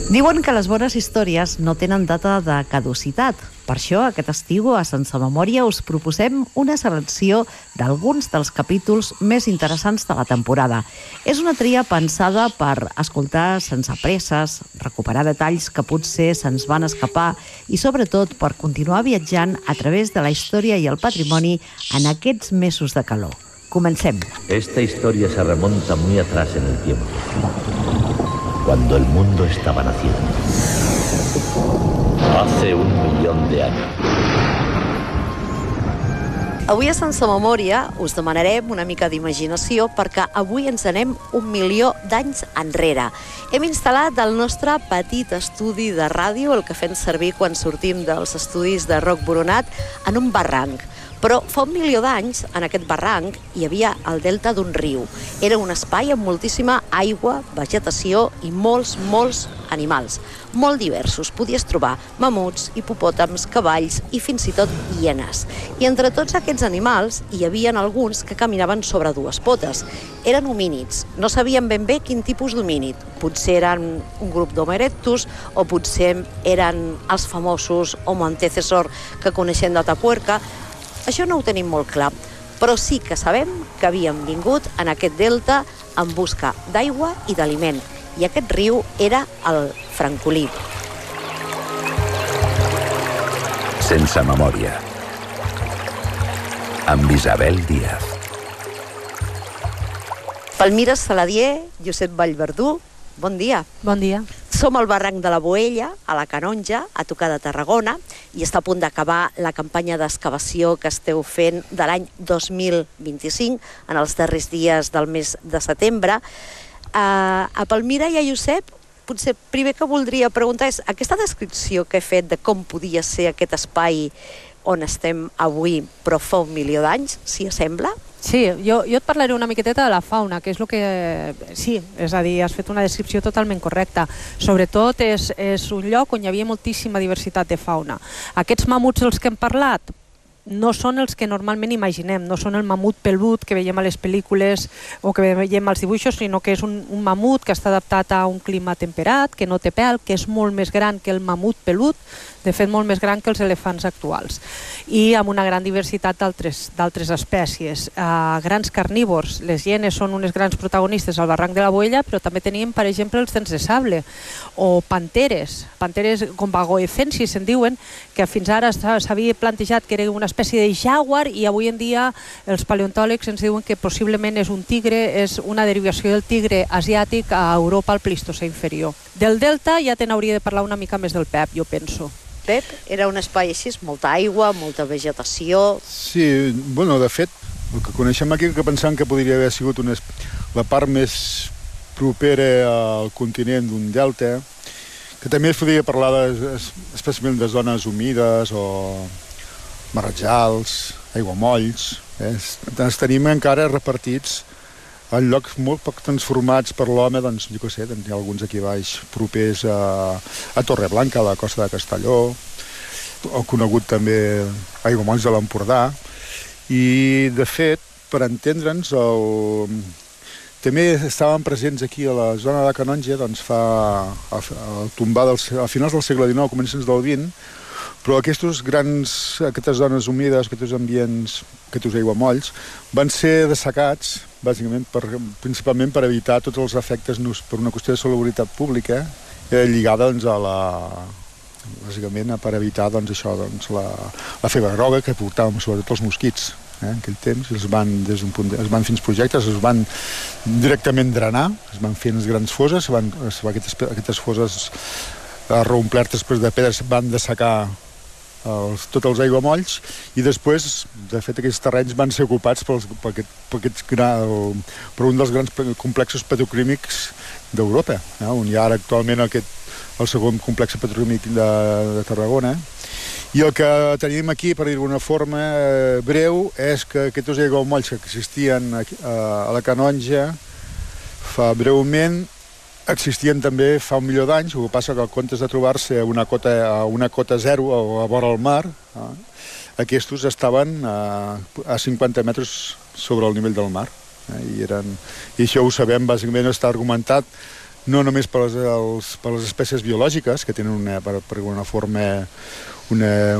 Diuen que les bones històries no tenen data de caducitat. Per això, aquest estiu, a Sense Memòria, us proposem una selecció d'alguns dels capítols més interessants de la temporada. És una tria pensada per escoltar sense presses, recuperar detalls que potser se'ns van escapar i, sobretot, per continuar viatjant a través de la història i el patrimoni en aquests mesos de calor. Comencem. Esta historia se remonta muy atrás en el tiempo, cuando el mundo estaba naciendo. Hace 1.000.000 de años. Avui a Sense Memòria us demanarem una mica d'imaginació perquè avui ens anem 1.000.000 d'anys enrere. Hem instal·lat el nostre petit estudi de ràdio, el que fem servir quan sortim dels estudis de Roc Boronat, en un barranc. Però fa 1.000.000 d'anys, en aquest barranc, hi havia el delta d'un riu. Era un espai amb moltíssima aigua, vegetació i molts animals. Molt diversos. Podies trobar mamuts, hipopòtams, cavalls i fins i tot hienes. I entre tots aquests animals hi havia alguns que caminaven sobre dues potes. Eren homínids. No sabíem ben bé quin tipus d'homínid. Potser eren un grup d'Homo erectus o potser eren els famosos Homo antecessor que coneixem d'Atapuerca. Això no ho tenim molt clar, però sí que sabem que havíem vingut en aquest delta en busca d'aigua i d'aliment, i aquest riu era el Francolí. Sense Memòria, amb Isabel Díaz. Palmira Saladier, Josep Vallverdú, bon dia. Bon dia. Som al barranc de la Boella, a la Canonja, a tocar de Tarragona, i està a punt d'acabar la campanya d'excavació que esteu fent de l'any 2025, en els darrers dies del mes de setembre. A Palmira i a Josep, potser primer que voldria preguntar és aquesta descripció que he fet de com podia ser aquest espai on estem avui, però fa 1.000.000 d'anys, si assembla? Sí, jo et parlaré una miqueteta de la fauna, que és el que... Sí, és a dir, has fet una descripció totalment correcta. Sobretot és un lloc on hi havia moltíssima diversitat de fauna. Aquests mamuts dels que hem parlat no són els que normalment imaginem, no són el mamut pelut que veiem a les pel·lícules o que veiem als dibuixos, sinó que és un mamut que està adaptat a un clima temperat, que no té pèl, que és molt més gran que el mamut pelut, de fet molt més gran que els elefants actuals, i amb una gran diversitat d'altres espècies. Grans carnívors, les hienes són unes grans protagonistes al barranc de la Boella, però també teníem, per exemple, els dents de sable, o panteres gombagoefensis, se'n diuen, que fins ara s'havia plantejat que era una espècie de jaguar, i avui en dia els paleontòlegs ens diuen que possiblement és un tigre, és una derivació del tigre asiàtic a Europa al Plistocè inferior. Del delta ja te n'hauria de parlar una mica més del Pep, jo penso. Pep, era un espai així, molta aigua, molta vegetació... Sí, bueno, de fet, el que coneixem aquí, que pensam que podria haver sigut la part més propera al continent d'un delta, que també es podria parlar especialment de zones humides o marrajals, aiguamolls. Els tenim encara repartits en llocs molt poc transformats per l'home, doncs, jo què sé, hi ha alguns aquí baix propers a Torreblanca, a la costa de Castelló, o conegut també aiguamolls de l'Empordà, i, de fet, per entendre'ns, també estaven presents aquí a la zona de la Canonja, doncs a finals del segle XIX, començaments del XX, però aquestes zones humides, aquests ambients, aquests aiguamolls, van ser dessecats, bàsicament, principalment per evitar tots els efectes per una qüestió de salubritat pública, lligada bàsicament per evitar la febre groga que portàvem sobretot els mosquits en aquell temps. Es van fins projectes, es van directament drenar, es van fer unes grans fosses, aquestes fosses reomplertes després de pedres van dessecar tots els aiguamolls, i després, de fet, aquests terrenys van ser ocupats per un dels grans complexos petroquímics d'Europa, on hi ha ara actualment el segon complex petroquímic de Tarragona. I el que tenim aquí, per dir-ho d'una forma breu, és que aquests aiguamolls que existien a la Canonja fa breument existien també fa 1.000.000 d'anys, el que passa que en comptes de trobar-se a una cota zero o a vora el mar, aquests estaven a 50 metres sobre el nivell del mar. I això ho sabem, bàsicament està argumentat no només per les espècies biològiques, que tenen per una forma,